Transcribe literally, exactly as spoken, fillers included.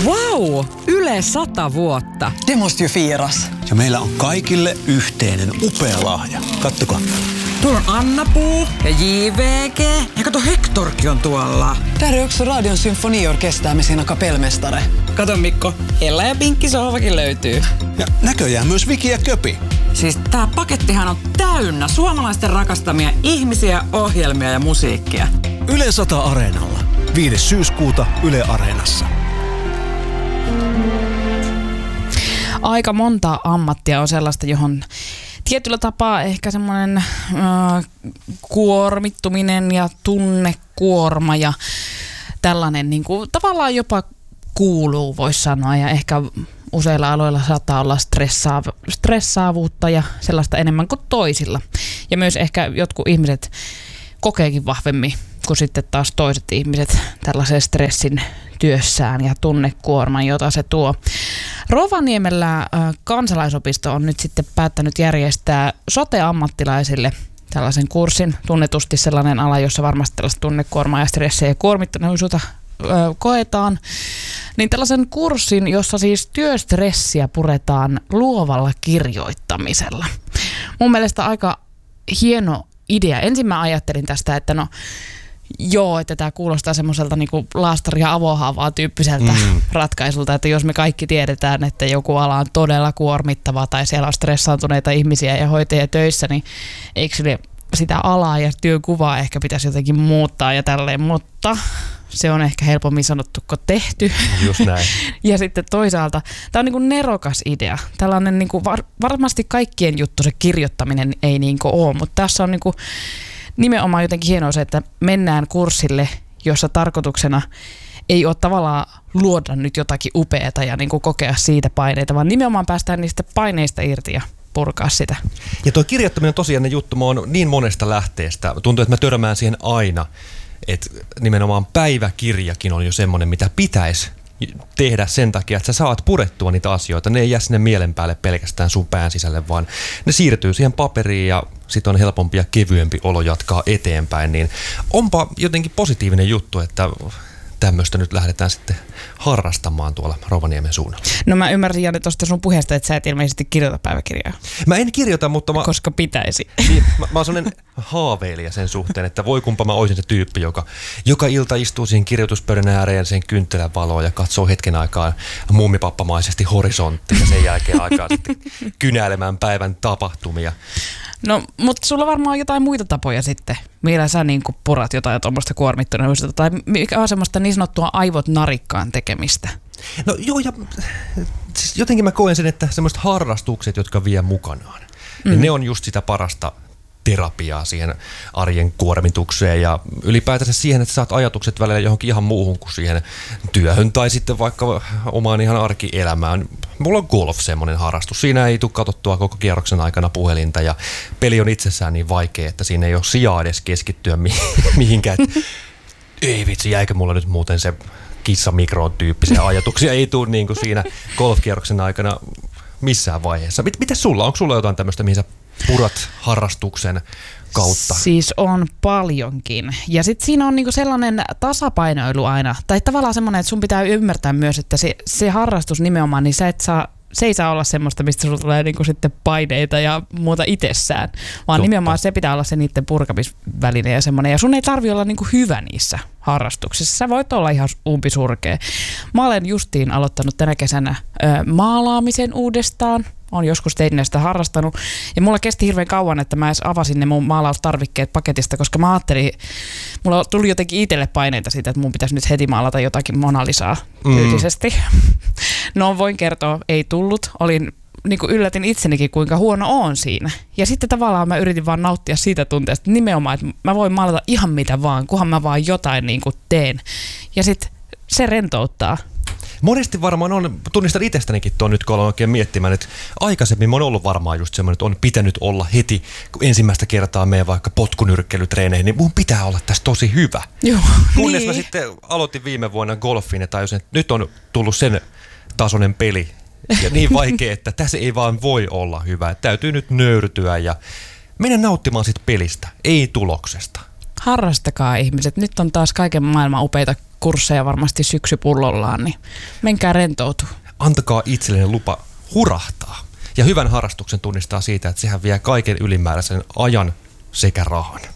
Wow! Yle sata vuotta. Det måste ju firas. Ja meillä on kaikille yhteinen upea lahja. Kattokaa. Tuolla on Anna-Puu ja J V G. Ja kato, Hektorkin on tuolla. Där är också Radion symfoniorkester med sina kapellmästare. Kato Mikko, Ella ja Pinkki sohvakin löytyy. Ja näköjään myös Viki ja Köpi. Siis tää pakettihan on täynnä suomalaisten rakastamia ihmisiä, ohjelmia ja musiikkia. Yle sata Areenalla. viides syyskuuta Yle Areenassa. Aika monta ammattia on sellaista, johon tietyllä tapaa ehkä semmoinen äh, kuormittuminen ja tunnekuorma ja tällainen niin kuin, tavallaan jopa kuuluu, voisi sanoa. Ja ehkä useilla aloilla saattaa olla stressaav- stressaavuutta ja sellaista enemmän kuin toisilla. Ja myös ehkä jotkut ihmiset kokeekin vahvemmin kuin sitten taas toiset ihmiset tällaisen stressin työssään ja tunnekuorman, jota se tuo. Rovaniemellä äh, kansalaisopisto on nyt sitten päättänyt järjestää sote-ammattilaisille tällaisen kurssin, tunnetusti sellainen ala, jossa varmasti tällaista tunnekuormaa ja stressiä ja kuormittuneisuutta äh, koetaan, niin tällaisen kurssin, jossa siis työstressiä puretaan luovalla kirjoittamisella. Mun mielestä aika hieno idea. Ensin mä ajattelin tästä, että no joo, että tämä kuulostaa semmoiselta niinku laastari- ja avohaavaa tyyppiseltä mm. ratkaisulta, että jos me kaikki tiedetään, että joku ala on todella kuormittava tai siellä on stressaantuneita ihmisiä ja hoitajia töissä, niin eikö sille sitä alaa ja työnkuvaa ehkä pitäisi jotenkin muuttaa ja tälleen, mutta se on ehkä helpommin sanottu kuin tehty. Just näin. Ja sitten toisaalta, tämä on niin kuin nerokas idea. Tällainen niin kuin var, varmasti kaikkien juttu se kirjoittaminen ei niin kuin ole, mutta tässä on niin kuin nimenomaan jotenkin hienoa se, että mennään kurssille, jossa tarkoituksena ei ole tavallaan luoda nyt jotakin upeata ja niin kuin kokea siitä paineita, vaan nimenomaan päästään niistä paineista irti ja purkaa sitä. Ja tuo kirjoittaminen on tosiaan juttu, mä oon niin monesta lähteestä. Tuntuu, että mä törmään siihen aina, että nimenomaan päiväkirjakin on jo semmoinen, mitä pitäisi tehdä sen takia, että sä saat purettua niitä asioita. Ne ei jää sinne mielen päälle pelkästään sun pään sisälle, vaan ne siirtyy siihen paperiin ja sit on helpompi ja kevyempi olo jatkaa eteenpäin. Niin onpa jotenkin positiivinen juttu, että tämmöistä nyt lähdetään sitten harrastamaan tuolla Rovaniemen suunnalla. No mä ymmärsin, Janne, tuosta sun puheesta, että sä et ilmeisesti kirjoita päiväkirjaa. Mä en kirjoita, mutta mä... Koska pitäisi. Niin, mä, mä oon sellainen haaveilija sen suhteen, että voi kumpa mä oisin se tyyppi, joka joka ilta istuu siihen kirjoituspöydän ääreen sen kynttilän valoa ja katsoo hetken aikaa muumipappamaisesti horisonttiin ja sen jälkeen aikaa sitten kynäilemään päivän tapahtumia. No, mutta sulla varmaan on jotain muita tapoja sitten, millä sä niin kuin purat jotain tuommoista kuormittuneisuutta, tai mikä on semmoista niin sanottua aivot narikkaan tekemistä? No joo, ja siis jotenkin mä koen sen, että semmoiset harrastukset, jotka vie mukanaan, mm. niin ne on just sitä parasta terapiaa siihen arjen kuormitukseen ja ylipäätänsä siihen, että saat ajatukset välillä johonkin ihan muuhun kuin siihen työhön tai sitten vaikka omaan ihan arkielämään. Mulla on golf semmoinen harrastus. Siinä ei tule katsottua koko kierroksen aikana puhelinta ja peli on itsessään niin vaikea, että siinä ei ole sijaa edes keskittyä mihinkään. Ei vitsi, jäikö mulla nyt muuten se kissamikroon tyyppisiä ajatuksia. Ei tule niin kuin siinä golfkierroksen aikana missään vaiheessa. Mites sulla? Onko sulla jotain tämmöistä, mihin sä purat harrastuksen kautta? Siis on paljonkin. Ja sitten siinä on niinku sellainen tasapainoilu aina. Tai tavallaan semmoinen, että sun pitää ymmärtää myös, että se, se harrastus nimenomaan, niin sä et saa, se ei saa olla semmoista, mistä sulla tulee niinku sitten paineita ja muuta itsessään. Vaan Totta. nimenomaan se pitää olla se niiden purkamisväline ja semmoinen. Ja sun ei tarvitse olla niinku hyvä niissä harrastuksissa. Sä voit olla ihan umpisurkea. Mä olen justiin aloittanut tänä kesänä ö, maalaamisen uudestaan. Olen joskus teinestä harrastanut. Ja mulla kesti hirveän kauan, että mä edes avasin ne mun maalaustarvikkeet paketista, koska mä ajattelin, mulla tuli jotenkin itselle paineita siitä, että mun pitäisi nyt heti maalata jotakin Mona Lisaa tyylisesti. Mm. No voin kertoa, ei tullut. Olin, niin kuin yllätin itsenikin, kuinka huono oon siinä. Ja sitten tavallaan mä yritin vaan nauttia siitä tunteesta nimenomaan, että mä voin maalata ihan mitä vaan, kunhan mä vaan jotain niin kuin teen. Ja sitten se rentouttaa. Monesti varmaan on, tunnistan itsestänikin tuon nyt, kun aloin oikein miettimään, että aikaisemmin on ollut varmaan just semmoinen, että on pitänyt olla heti, kun ensimmäistä kertaa menen vaikka potkunyrkkeilytreeneihin, niin mun pitää olla tässä tosi hyvä. Joo, Kunnes niin. mä sitten aloitin viime vuonna golfin ja tajusin, että nyt on tullut sen tasoinen peli ja niin vaikea, että tässä ei vaan voi olla hyvä. Täytyy nyt nöyrtyä ja mennä nauttimaan sit pelistä, ei tuloksesta. harrastakaa ihmiset. Nyt on taas kaiken maailman upeita kursseja varmasti syksypullollaan, niin menkää rentoutuu. Antakaa itsellinen lupa hurahtaa. Ja hyvän harrastuksen tunnistaa siitä, että sehän vie kaiken ylimääräisen ajan sekä rahan.